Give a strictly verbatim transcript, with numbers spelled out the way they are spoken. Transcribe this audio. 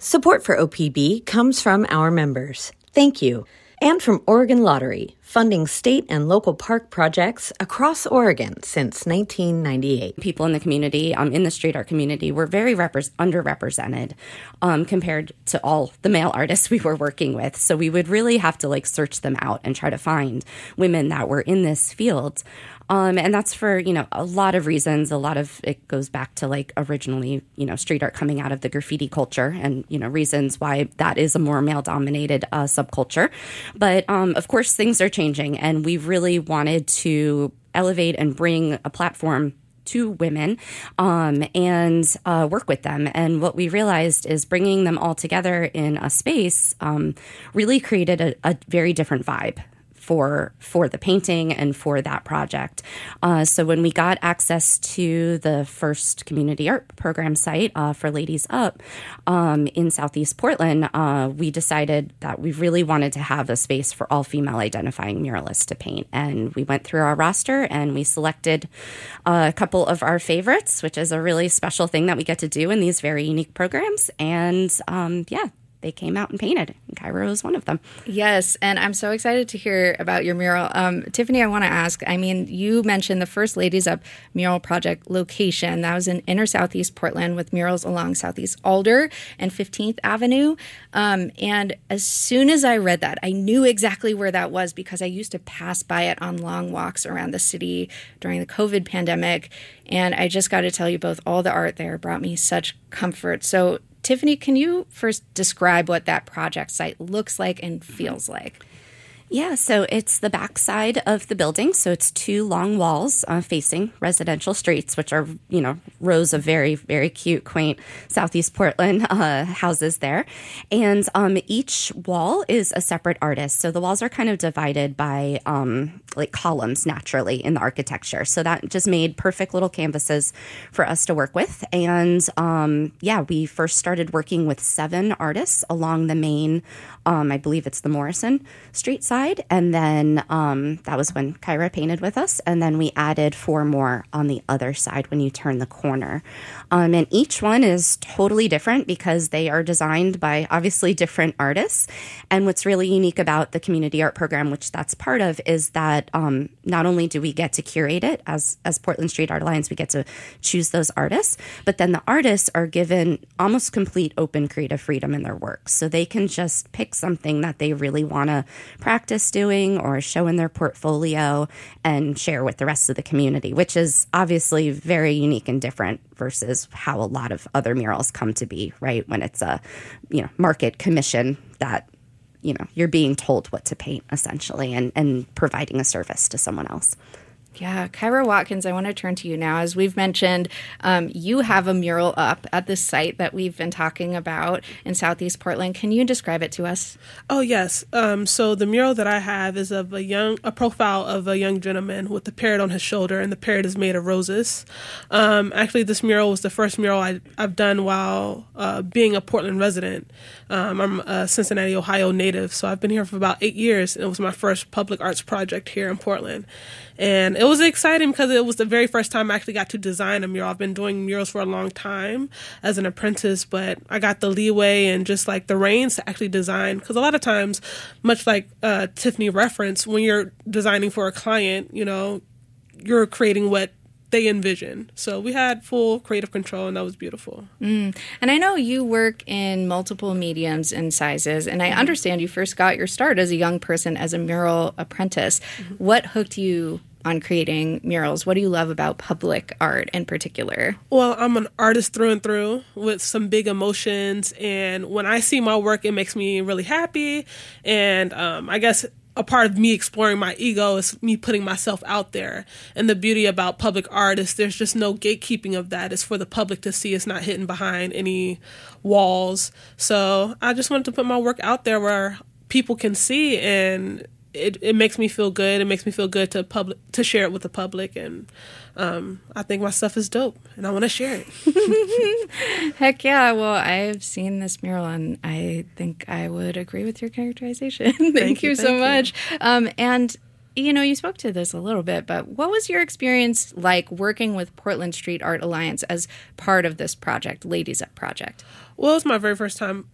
Support for O P B comes from our members. Thank you. And from Oregon Lottery, funding state and local park projects across Oregon since nineteen ninety-eight. People in the community, um, in the street art community, were very repre- underrepresented um, compared to all the male artists we were working with. So we would really have to like search them out and try to find women that were in this field. Um, and that's for, you know, a lot of reasons. A lot of it goes back to like originally, you know, street art coming out of the graffiti culture and, you know, reasons why that is a more male dominated uh, subculture. But um, of course, things are changing, and we really wanted to elevate and bring a platform to women um, and uh, work with them. And what we realized is bringing them all together in a space um, really created a, a very different vibe for for the painting and for that project. Uh, so when we got access to the first community art program site uh, for Ladies Up um, in Southeast Portland, uh, we decided that we really wanted to have a space for all female identifying muralists to paint. And we went through our roster and we selected a couple of our favorites, which is a really special thing that we get to do in these very unique programs. And um, yeah, they came out and painted. And Kyra was one of them. Yes, and I'm so excited to hear about your mural. Um, Tiffany, I want to ask, I mean, you mentioned the first Ladies Up mural project location. That was in inner Southeast Portland with murals along Southeast Alder and fifteenth Avenue. Um, and as soon as I read that, I knew exactly where that was because I used to pass by it on long walks around the city during the COVID pandemic. And I just got to tell you both, all the art there brought me such comfort. So Tiffany, can you first describe what that project site looks like and feels like? Yeah, so it's the backside of the building. So it's two long walls uh, facing residential streets, which are, you know, rows of very, very cute, quaint Southeast Portland uh, houses there. And um, each wall is a separate artist. So the walls are kind of divided by um, like columns naturally in the architecture. So that just made perfect little canvases for us to work with. And um, yeah, we first started working with seven artists along the main, um, I believe it's the Morrison Street side. And then um, that was when Kyra painted with us. And then we added four more on the other side when you turn the corner. Um, and each one is totally different because they are designed by obviously different artists. And what's really unique about the community art program, which that's part of, is that um, not only do we get to curate it as, as Portland Street Art Alliance, we get to choose those artists, but then the artists are given almost complete open creative freedom in their work. So they can just pick something that they really want to practice doing or show in their portfolio and share with the rest of the community, which is obviously very unique and different versus how a lot of other murals come to be, right? When it's a, you know, market commission that, you know, you're being told what to paint essentially and, and providing a service to someone else. Yeah, Kyra Watkins, I want to turn to you now. As we've mentioned, um, you have a mural up at the site that we've been talking about in Southeast Portland. Can you describe it to us? Oh, yes. Um, so the mural that I have is of a young, a profile of a young gentleman with a parrot on his shoulder, and the parrot is made of roses. Um, actually, this mural was the first mural I, I've done while uh, being a Portland resident. Um, I'm a Cincinnati, Ohio native, so I've been here for about eight years, and it was my first public arts project here in Portland. And it was exciting because it was the very first time I actually got to design a mural. I've been doing murals for a long time as an apprentice, but I got the leeway and just like the reins to actually design. Because a lot of times, much like uh, Tiffany referenced, when you're designing for a client, you know, you're creating what they envision. So we had full creative control, and that was beautiful. Mm. And I know you work in multiple mediums and sizes, and I mm-hmm. understand you first got your start as a young person as a mural apprentice. Mm-hmm. What hooked you on creating murals? What do you love about public art in particular? Well, I'm an artist through and through with some big emotions, and when I see my work, it makes me really happy. And um, I guess a part of me exploring my ego is me putting myself out there. And the beauty about public art is there's just no gatekeeping of that. It's for the public to see. It's not hidden behind any walls. So I just wanted to put my work out there where people can see, and it, it makes me feel good. It makes me feel good to public to share it with the public. And um, I think my stuff is dope, and I want to share it. Heck yeah. Well, I've seen this mural, and I think I would agree with your characterization. thank, thank you, you so thank much. You. Um, and, you know, you spoke to this a little bit, but what was your experience like working with Portland Street Art Alliance as part of this project, Ladies Up project? Well, it was my very first time